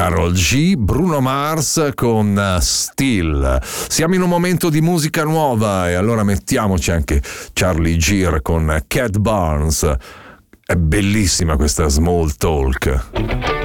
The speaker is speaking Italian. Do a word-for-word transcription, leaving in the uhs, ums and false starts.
Karol G, Bruno Mars con Still. Siamo in un momento di musica nuova e allora mettiamoci anche Charlie Gear con Cat Barnes. È bellissima questa Small Talk.